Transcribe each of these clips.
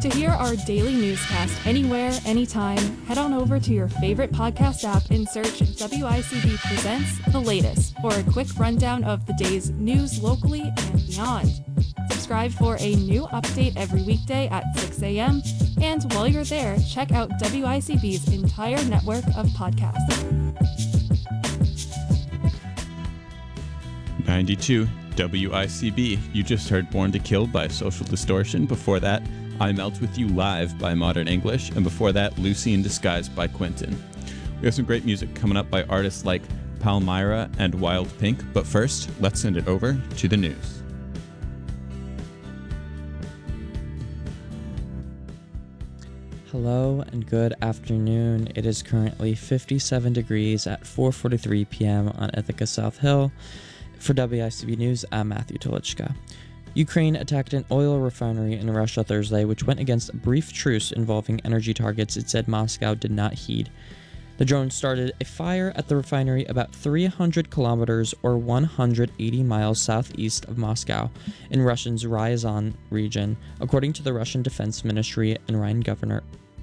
To hear our daily newscast anywhere, anytime, head on over to your favorite podcast app and search WICB Presents The Latest for a quick rundown of the day's news locally and beyond. Subscribe for a new update every weekday at 6 a.m. And while you're there, check out WICB's entire network of podcasts. 92 WICB. You just heard Born to Kill by Social Distortion. Before that, I Melt With You Live by Modern English. And before that, Lucy in Disguise by Quentin. We have some great music coming up by artists like Palmyra and Wild Pink. But first, let's send it over to the news. Hello and good afternoon. It is currently 57 degrees at 4:43 p.m. on Ithaca South Hill. For WICB News, I'm Matthew Telichka. Ukraine attacked an oil refinery in Russia Thursday, which went against a brief truce involving energy targets it said Moscow did not heed. The drone started a fire at the refinery about 300 kilometers or 180 miles southeast of Moscow in Russia's Ryazan region, according to the Russian Defense Ministry and Rhine Governor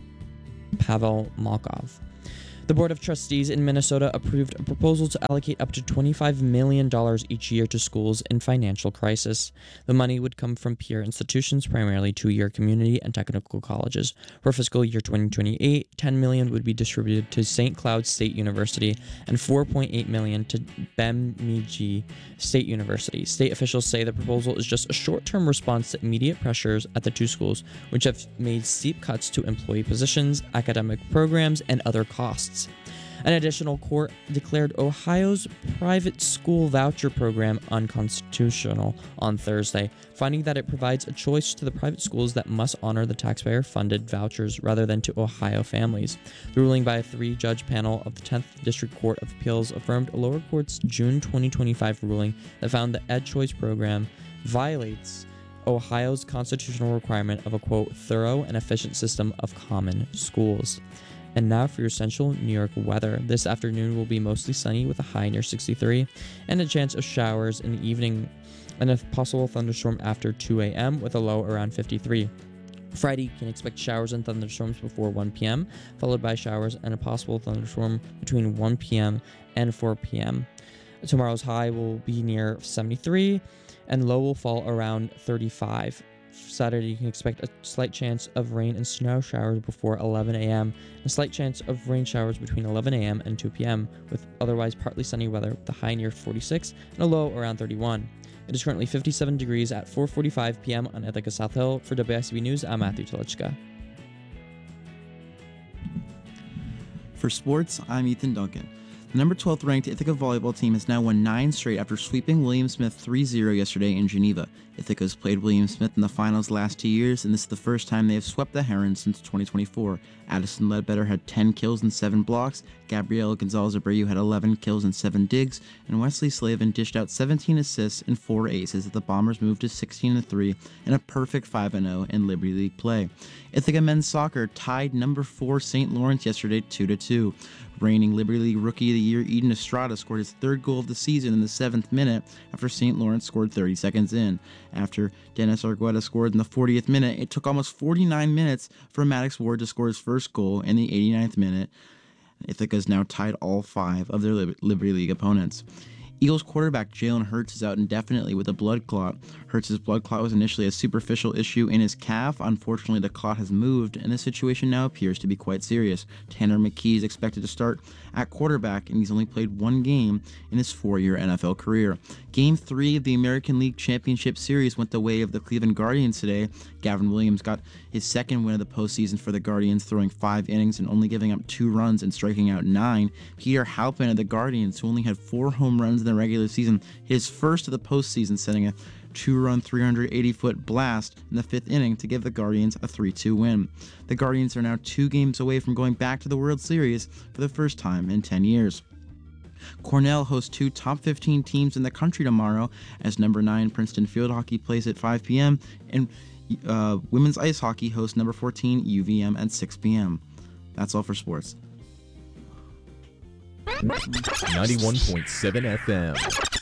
Pavel Malkov. The Board of Trustees in Minnesota approved a proposal to allocate up to $25 million each year to schools in financial crisis. The money would come from peer institutions, primarily two-year community and technical colleges. For fiscal year 2028, $10 million would be distributed to St. Cloud State University and $4.8 million to Bemidji State University. State officials say the proposal is just a short-term response to immediate pressures at the two schools, which have made steep cuts to employee positions, academic programs, and other costs. An additional court declared Ohio's private school voucher program unconstitutional on Thursday, finding that it provides a choice to the private schools that must honor the taxpayer-funded vouchers rather than to Ohio families. The ruling by a three-judge panel of the 10th District Court of Appeals affirmed a lower court's June 2025 ruling that found the EdChoice program violates Ohio's constitutional requirement of a, quote, thorough and efficient system of common schools. And now for your central New York weather. This afternoon will be mostly sunny with a high near 63 and a chance of showers in the evening and a possible thunderstorm after 2 a.m. with a low around 53. Friday, you can expect showers and thunderstorms before 1 p.m., followed by showers and a possible thunderstorm between 1 p.m. and 4 p.m. Tomorrow's high will be near 73 and low will fall around 35. Saturday, you can expect a slight chance of rain and snow showers before 11 a.m. and a slight chance of rain showers between 11 a.m. and 2 p.m. with otherwise partly sunny weather with a high near 46 and a low around 31. It is currently 57 degrees at 4:45 p.m. on Ithaca South Hill. For WICB News, I'm Matthew Telichka. For sports, I'm Ethan Duncan. The number 12th ranked Ithaca volleyball team has now won 9 straight after sweeping William Smith 3-0 yesterday in Geneva. Ithaca has played William Smith in the finals the last 2 years, and this is the first time they have swept the Herons since 2024. Addison Ledbetter had 10 kills and 7 blocks, Gabrielle Gonzalez-Abreu had 11 kills and 7 digs, and Wesley Slavin dished out 17 assists and 4 aces as the Bombers moved to 16-3 and a perfect 5-0 in Liberty League play. Ithaca men's soccer tied number 4 St. Lawrence yesterday 2-2. Reigning Liberty League Rookie of the Year Eden Estrada scored his third goal of the season in the 7th minute after St. Lawrence scored 30 seconds in. After Dennis Argueta scored in the 40th minute, it took almost 49 minutes for Maddox Ward to score his first goal in the 89th minute. Ithaca has now tied all 5 of their Liberty League opponents. Eagles quarterback Jalen Hurts is out indefinitely with a blood clot. Hurts' blood clot was initially a superficial issue in his calf. Unfortunately, the clot has moved, and the situation now appears to be quite serious. Tanner McKee is expected to start at quarterback, and he's only played 1 game in his 4-year NFL career. Game 3 of the American League Championship Series went the way of the Cleveland Guardians today. Gavin Williams got his second win of the postseason for the Guardians, throwing 5 innings and only giving up 2 runs and striking out 9. Peter Halpin of the Guardians, who only had 4 home runs in the regular season, his first of the postseason, setting a 2-run, 380-foot blast in the 5th inning to give the Guardians a 3-2 win. The Guardians are now 2 games away from going back to the World Series for the first time in 10 years. Cornell hosts 2 top 15 teams in the country tomorrow as number 9 Princeton Field Hockey plays at 5 p.m. and women's ice hockey hosts number 14 UVM at 6 p.m. That's all for sports. 91.7 FM.